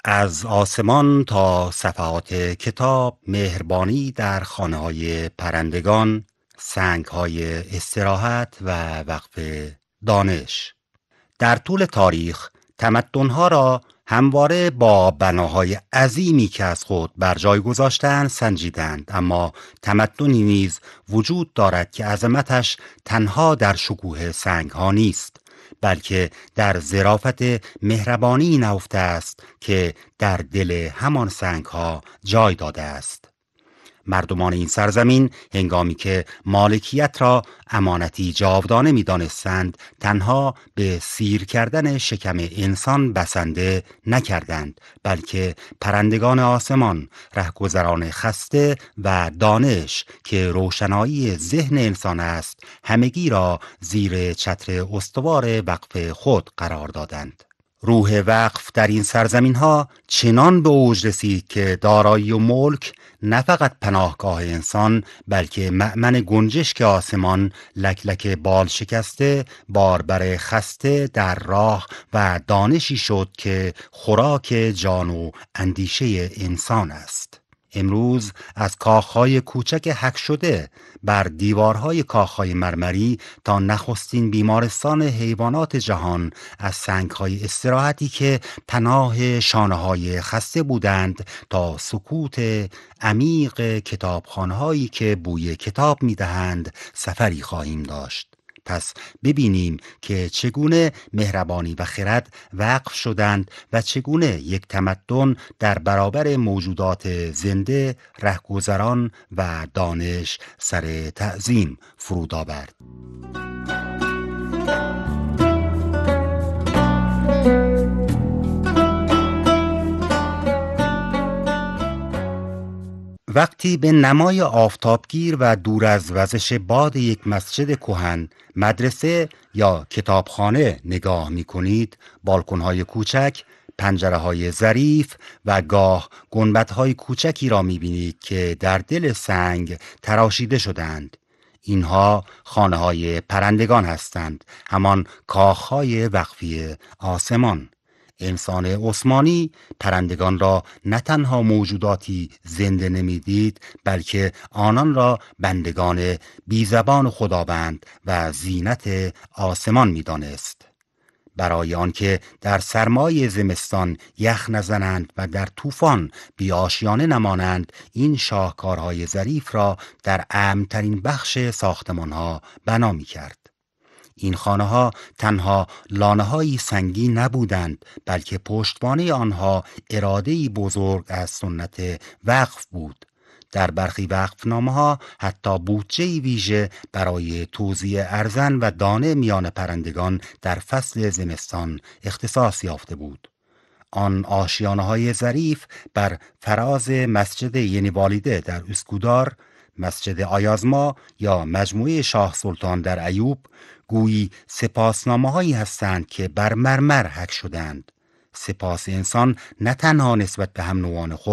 از آسمان تا صفحات کتاب، مهربانی در خانه‌های پرندگان، سنگ‌های استراحت و وقف دانش. در طول تاریخ تمدن‌ها را همواره با بناهای عظیمی که از خود بر جای گذاشتند سنجیدند، اما تمدنی نیز وجود دارد که عظمتش تنها در شکوه سنگ‌ها نیست، بلکه در ظرافت مهربانی نهفته است که در دل همان سنگ‌ها جای داده است. مردمان این سرزمین هنگامی که مالکیت را امانتی جاودانه می دانستند، تنها به سیر کردن شکم انسان بسنده نکردند، بلکه پرندگان آسمان، رهگذران خسته و دانش که روشنایی ذهن انسان است، همگی را زیر چتر استوار وقف خود قرار دادند. روح وقف در این سرزمین ها چنان به اوج رسید که دارایی و ملک نه فقط پناهگاه انسان، بلکه مأمن گنجشک آسمان، لکلک بال شکسته، باربر خسته در راه و دانشی شد که خوراک جان و اندیشه انسان است. امروز از کاخهای کوچک حک شده بر دیوارهای کاخهای مرمری تا نخستین بیمارستان حیوانات جهان، از سنگهای استراحتی که پناه شانه‌های خسته بودند تا سکوت عمیق کتابخانه‌هایی که بوی کتاب می‌دهند، سفری خواهیم داشت. پس ببینیم که چگونه مهربانی و خرد وقف شدند و چگونه یک تمدن در برابر موجودات زنده، رهگذران و دانش سر تعظیم فرود آورد. وقتی به نمای آفتابگیر و دور از وزش باد یک مسجد کهن، مدرسه یا کتابخانه نگاه می کنید، بالکن‌های کوچک، پنجره‌های ظریف و گاه گنبدهای کوچکی را می بینید که در دل سنگ تراشیده شدند. اینها خانه‌های پرندگان هستند، همان کاخهای وقفی آسمان. انسان عثمانی پرندگان را نه تنها موجوداتی زنده نمیدید، بلکه آنان را بندگان بیزبان خداوند و زینت آسمان می‌دانست. برای آنکه در سرمای زمستان یخ نزنند و در طوفان بی آشیانه نمانند، این شاهکارهای ظریف را در امن‌ترین بخش ساختمان‌ها بنا می‌کرد. این خانه‌ها تنها لانه‌هایی سنگین نبودند، بلکه پشتوانه آنها اراده‌ای بزرگ از سنت وقف بود. در برخی وقفنامه‌ها حتی بودجه‌ای ویژه برای توزیع ارزن و دانه میان پرندگان در فصل زمستان اختصاص یافته بود. آن آشیانه‌های ظریف بر فراز مسجد ینیوالیده در اسکودار، مسجد آیازما یا مجموعه شاه سلطان در ایوب گویی سپاسنامه‌هایی هستند که بر مرمر حک شدند. سپاس انسان نه تنها نسبت به هم نوعان خود،